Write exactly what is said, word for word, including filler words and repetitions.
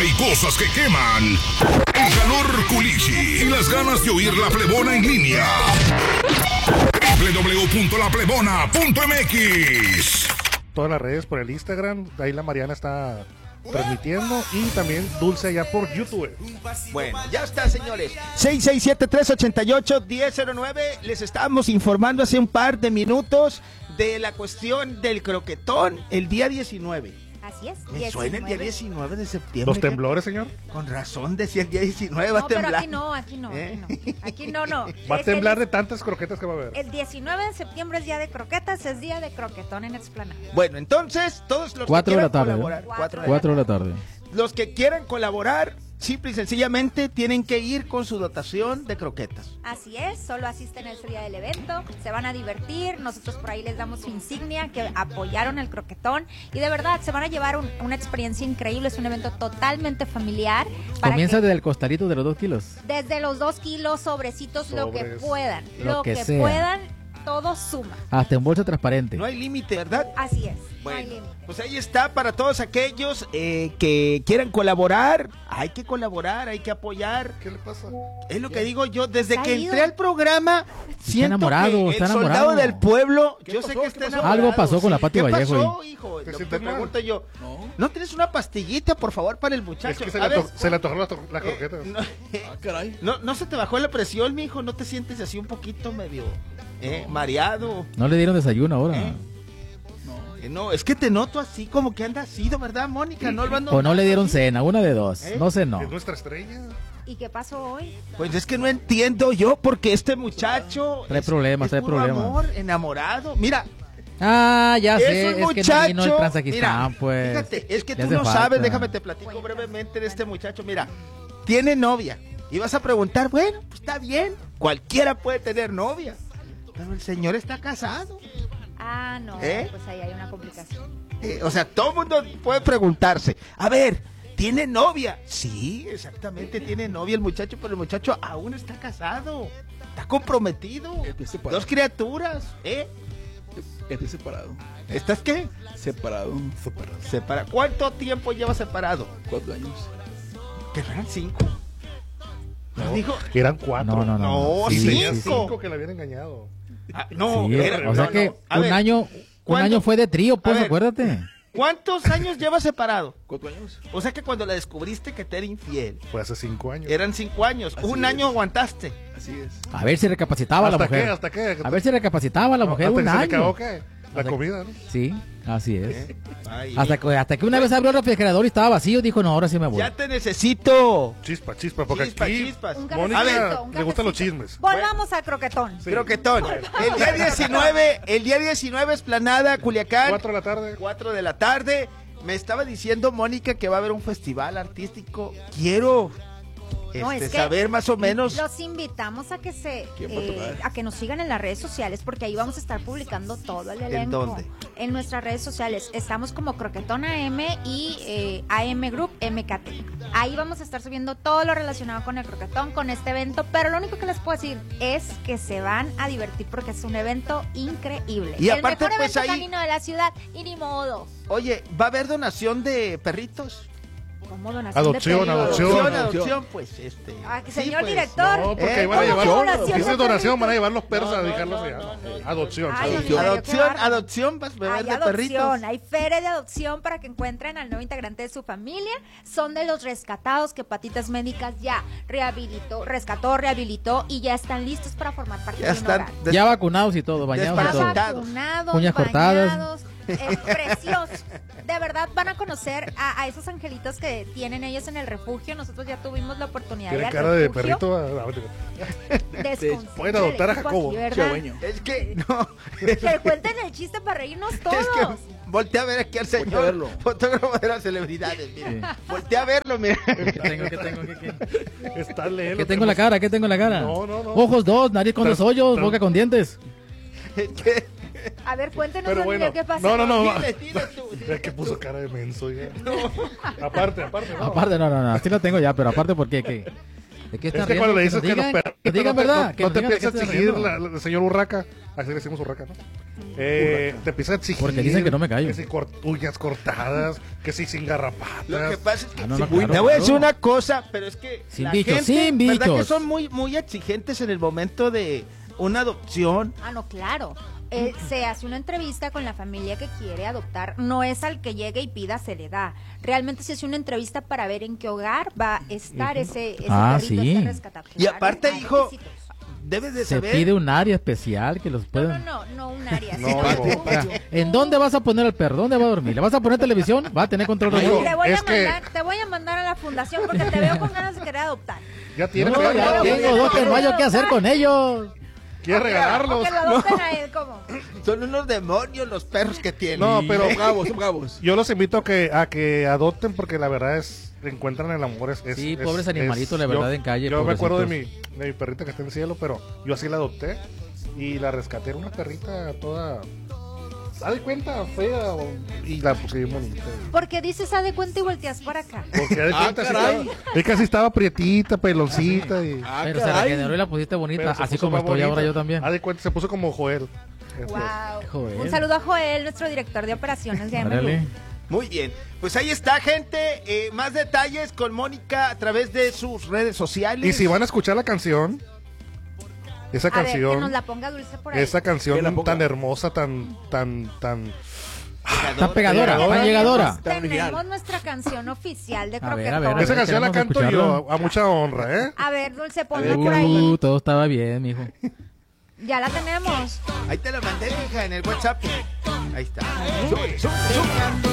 Hay cosas que queman. El calor culichi y las ganas de oír La Plebona en línea. doble u doble u doble u punto la plebona punto m x. Todas las redes por el Instagram, ahí la Mariana está transmitiendo, y también Dulce allá por YouTube. Bueno, ya está, señores. seis seis siete, tres ocho ocho, uno cero cero nueve. Les estábamos informando hace un par de minutos de la cuestión del croquetón el día diecinueve. Así es. Me suena el día diecinueve de septiembre. ¿Los temblores, señor? Con razón decía el día diecinueve va no, a temblar. pero aquí no, aquí no, ¿Eh? aquí no. Aquí no, no. Va a Es temblar el, de tantas croquetas que va a haber. El diecinueve de septiembre es día de croquetas, es día de croquetón en Explanada. Bueno, entonces, todos los Cuatro que de la quieran tarde, colaborar. ¿no? Cuatro de la Cuatro de la tarde. Los que quieran colaborar, simple y sencillamente tienen que ir con su dotación de croquetas. Así es, solo asisten ese día del evento, se van a divertir, nosotros por ahí les damos su insignia, que apoyaron el croquetón, y de verdad se van a llevar un, una experiencia increíble, es un evento totalmente familiar. Para Comienza que, desde el costalito de los dos kilos. desde los dos kilos, sobrecitos, lo que Sobres. puedan, Lo lo, que que, sea. puedan, todo suma. Hasta en bolsa transparente. No hay límite, ¿verdad? Así es, no hay Bueno, límite. pues ahí está para todos aquellos eh, que quieran colaborar. Hay que colaborar, hay que apoyar. ¿Qué le pasa? Es lo que digo yo, desde Se ha que ido. entré al programa, siento enamorado, que está el soldado enamorado. del pueblo, ¿Qué yo pasó? sé que ¿Qué está pasó? enamorado. Algo pasó con la Pati ¿Qué Vallejo pasó, ahí. hijo? ¿Te Lo- sientes me mal? pregunto yo. ¿No? ¿No tienes una pastillita, por favor, para el muchacho? Es que se A le, ver, to- se le antojaron las, to- las croquetas. eh, no, eh, no, no se te bajó la presión, mijo, no te sientes así un poquito medio eh, mareado. No le dieron desayuno ahora. ¿Eh? Eh, No, es que te noto así como que andas sido, ¿verdad, Mónica? No lo ando- O no le dieron cena, una de dos. ¿Eh? No cenó. Es nuestra estrella. ¿Y qué pasó hoy? Pues es que no entiendo yo porque este muchacho Trae es- problemas, es trae puro problemas. amor, enamorado. Mira, Ah, ya es sé. un Es que no muchacho. vino el Transaquistán, mira, pues. fíjate, es que Le tú hace no falta. sabes, déjame te platico brevemente de este muchacho. Mira, tiene novia y vas a preguntar, bueno, pues está bien, cualquiera puede tener novia, pero el señor está casado. Ah, no, ¿Eh? pues ahí hay una complicación. Eh, o sea, todo el mundo puede preguntarse, a ver, ¿tiene novia? Sí, exactamente, tiene novia el muchacho, pero el muchacho aún está casado, está comprometido, Estoy separado. dos criaturas, ¿eh? Estoy separado. ¿Estás qué? Separado. Separa. ¿Cuánto tiempo lleva separado? Cuatro años. Que no eran cinco. No, Dijo, eran cuatro. No, no, no. No, Sí, sí. Tenía sí, sí. cinco que le habían engañado. ah, no, Sí, era- o sea no, que no. A un ver, año, un ¿cuándo- año fue de trío, pues, A ver. acuérdate. ¿cuántos años lleva separado? Cuatro años. O sea que cuando la descubriste que te era infiel, Fue hace cinco años. eran cinco años, Así un es. año aguantaste. Así es. A ver si recapacitaba la ¿Hasta mujer. qué? ¿Hasta qué? A ver si recapacitaba la No, mujer hasta un que se le año. acabó, ¿qué? La Hasta- comida, ¿no? Sí, así es. ¿Eh? Ay, Hasta que, hasta que una vez abrió el refrigerador y estaba vacío, dijo, no, ahora sí me voy. ya te necesito. Chispa, chispa, porque Chispas, aquí chispas. Un Mónica cafecito, un le gustan los cafecito. chismes. Volvamos al croquetón. Sí. Croquetón. El día diecinueve, el día diecinueve, Esplanada, Culiacán. Cuatro de la tarde. cuatro de la tarde. Me estaba diciendo Mónica que va a haber un festival artístico. Quiero No, este, es que saber más o menos. Los invitamos a que se ¿Quién va a eh, tocar? a que nos sigan en las redes sociales porque ahí vamos a estar publicando todo el ¿En elenco. dónde? En nuestras redes sociales. Estamos como Croquetón A M y eh, A M Group M K T. Ahí vamos a estar subiendo todo lo relacionado con el croquetón, con este evento, pero lo único que les puedo decir es que se van a divertir porque es un evento increíble. Y el aparte, mejor pues, evento ahí- canino de la ciudad y ni modo. Oye, ¿va a haber donación de perritos? Como donación Adopción, de perros. adopción. Adopción, adopción, pues este. Ah, sí, señor pues, director. No, porque Eh, ahí van a ¿cómo llevar. donación Dice de donación, perritos? van a llevar los perros No, a no, dejarlos no, allá. no, no. Adopción. Ay, sí. don Mario, qué Adopción, bárbaro. adopción, vas a beber Hay de adopción, perritos. hay feria de adopción para que encuentren al nuevo integrante de su familia. Son de los rescatados que Patitas Médicas ya rehabilitó, rescató, rehabilitó y ya están listos para formar parte Ya de un están. hogar. des- Ya vacunados y todo, bañados y Ya todo. desparasitados. vacunados, Uñas cortadas. bañados, eh, preciosos. De verdad van a conocer a, a esos angelitos que tienen ellos en el refugio. Nosotros ya tuvimos la oportunidad de Tiene ir cara al de refugio. perrito. ah, ah, Desconcentra Pueden adoptar a el equipo Jacobo. aquí, ¿verdad? Chihuahueño. Es que, no. Que cuenten el chiste para reírnos todos. Es que voltea a ver aquí al Voltea a señor verlo. fotógrafo de las celebridades, mira. Voltea a verlo, mira. ¿Qué tengo, qué tengo, qué, qué? Está lejos. ¿Qué tengo en la cara? ¿Qué tengo en la cara? No, no, no. Ojos dos, nariz con Tra- dos hoyos, tra- boca con dientes. Es que- A ver, cuéntenos, Pero don bueno, Miguel, ¿qué pasa? no, no, no. Dile, dile tú. Es que puso cara de menso ya. Aparte, aparte. No. Aparte, no, no, no, así lo tengo ya, pero aparte, ¿por qué? ¿Qué? ¿De qué Es están que cuando le riendo? dices que, nos los digan, perros que digan no te- verdad, no, que no nos te digan de empieza a qué están exigir riendo. la- el señor Urraca, así le decimos Urraca, ¿no? Eh, te empieza a exigir Porque dicen que no me callo. que si cor- uñas cortadas, que si sin garrapatas. Lo que pasa es que Ah, no, no, sí, claro, te voy a claro. decir una cosa, pero es que Sin la bichos, gente, sin ¿verdad que bichos. son muy, muy exigentes en el momento de una adopción? Ah, no, claro. Eh, se hace una entrevista con la familia que quiere adoptar. No es al que llegue y pida, se le da. Realmente se hace una entrevista para ver en qué hogar va a estar ese, ese Ah, perrito, sí. ese rescatado. Y aparte, Hay hijo, requisitos. debes de Se saber. pide un área especial que los No, puedan... no, no, no un área. No, sino hijo. un- O sea, ¿en dónde vas a poner al perro? ¿Dónde va a dormir? ¿Le vas a poner televisión? ¿Va a tener control remoto? Te voy, Es a que- mandar, te voy a mandar a la fundación porque te veo con ganas de querer adoptar. Ya tiene No, perro, ya ¿no? tengo dos que no hay qué hacer con ellos. Quiere O regalarlos. que lo adopten a él, ¿cómo? Son unos demonios los perros que tienen. No, pero Son bravos, son bravos. yo los invito a que, a que adopten porque la verdad es, encuentran el amor. Es, es- Sí, es- pobres animalitos, la yo- verdad, en calle, Yo me acuerdo de mi, pobrecitos. de mi perrita que está en el cielo, pero yo así la adopté y la rescaté. Era una perrita toda, ¿sabes cuenta? Fea o- y la puse bien bonita. Porque dices, haz de cuenta y volteas para acá. Porque haz de Ah, cuenta, así caray. estaba- es que así estaba prietita, peloncita y... Ah, Pero se caray. regeneró y la pusiste bonita, pero se así puso como más estoy bonita. ahora yo también. Haz de cuenta, se puso como Joel. Este, Wow. Joel. Un saludo a Joel, nuestro director de operaciones de A M Órale. Group. Muy bien. Pues ahí está, gente. Eh, más detalles con Mónica a través de sus redes sociales. Y si van a escuchar la canción, esa A ver, que canción... nos la ponga Dulce por ahí. Esa Que la canción ponga. tan hermosa, tan, tan, tan... Está pegadora, Pegadora. tan llegadora. Tan original. Tenemos nuestra canción oficial de A ver, Croquetón. a ver, a ver. Esa canción la queremos canto escucharla. yo a mucha honra, ¿eh? A ver, Dulce, ponla por ahí. Uh, todo estaba bien, mijo. Ya la tenemos. Ahí te la mandé, hija, en el WhatsApp. Ahí está. Sube, sube, sube.